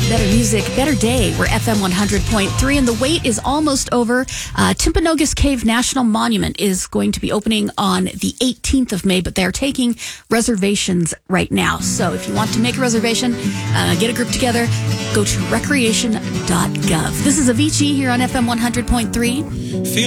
Better music, better day. We're FM 100.3, and the wait is almost over. Timpanogos Cave National Monument is going to be opening on the 18th of May, but they're taking reservations right now. So if you want to make a reservation, get a group together, go to recreation.gov. This is Avicii here on FM 100.3.